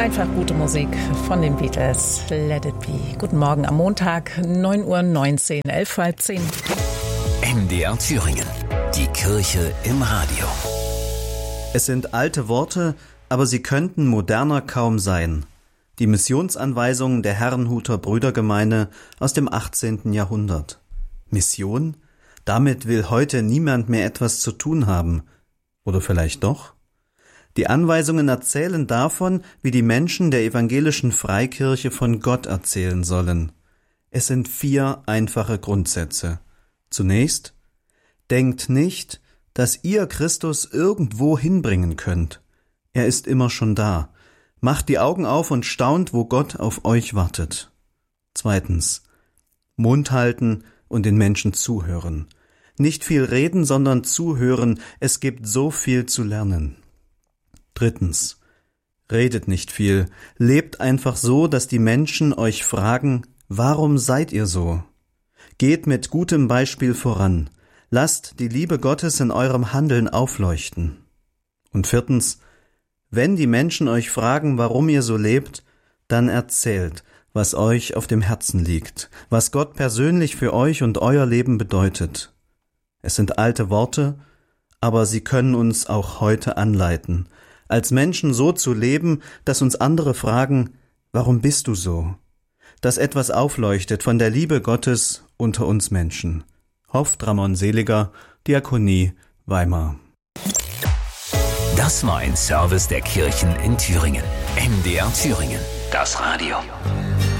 Einfach gute Musik von den Beatles. Let it be. Guten Morgen am Montag, 9:19 Uhr, 11:30. MDR Thüringen. Die Kirche im Radio. Es sind alte Worte, aber sie könnten moderner kaum sein. Die Missionsanweisungen der Herrnhuter Brüdergemeinde aus dem 18. Jahrhundert. Mission? Damit will heute niemand mehr etwas zu tun haben. Oder vielleicht doch? Die Anweisungen erzählen davon, wie die Menschen der evangelischen Freikirche von Gott erzählen sollen. Es sind 4 einfache Grundsätze. Zunächst: Denkt nicht, dass ihr Christus irgendwo hinbringen könnt. Er ist immer schon da. Macht die Augen auf und staunt, wo Gott auf euch wartet. Zweitens: Mund halten und den Menschen zuhören. Nicht viel reden, sondern zuhören. Es gibt so viel zu lernen. Drittens: Redet nicht viel. Lebt einfach so, dass die Menschen euch fragen: Warum seid ihr so? Geht mit gutem Beispiel voran. Lasst die Liebe Gottes in eurem Handeln aufleuchten. Und viertens: Wenn die Menschen euch fragen, warum ihr so lebt, dann erzählt, was euch auf dem Herzen liegt, was Gott persönlich für euch und euer Leben bedeutet. Es sind alte Worte, aber sie können uns auch heute anleiten, als Menschen so zu leben, dass uns andere fragen: Warum bist du so? Dass etwas aufleuchtet von der Liebe Gottes unter uns Menschen. Hofft Ramon Seliger, Diakonie, Weimar. Das war ein Service der Kirchen in Thüringen. MDR Thüringen. Das Radio.